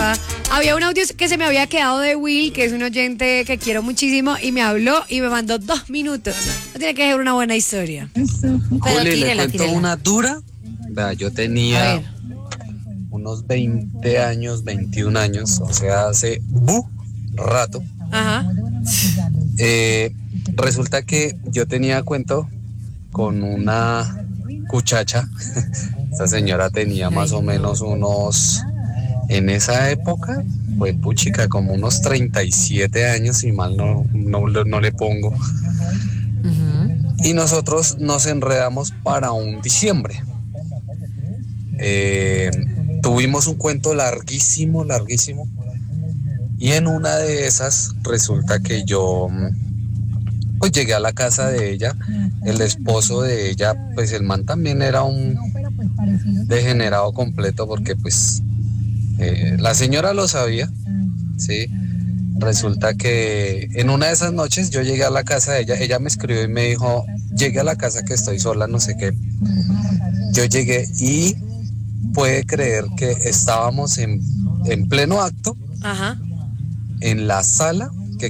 Epa. Había un audio que se me había quedado de Will, que es un oyente que quiero muchísimo, y me habló y me mandó 2 minutos. No tiene que ser una buena historia. Pero Juli, le tírela, cuento tírela. una dura. Vea, yo A tenía ver. unos 20 años, 21 años, o sea, hace rato. Ajá. Resulta que yo tenía cuento con una cuchacha. Esta señora tenía más o menos unos, en esa época, fue puchica, como unos 37 años, si mal no le pongo. Ujú. Y nosotros nos enredamos para un diciembre. Tuvimos un cuento larguísimo. Y en una de esas resulta que yo pues llegué a la casa de ella. El esposo de ella, pues el man también era un degenerado completo porque pues la señora lo sabía, ¿sí? Resulta que en una de esas noches yo llegué a la casa de ella me escribió y me dijo, llegué a la casa que estoy sola, no sé qué. Yo llegué y puede creer que estábamos en pleno acto Ajá. en la sala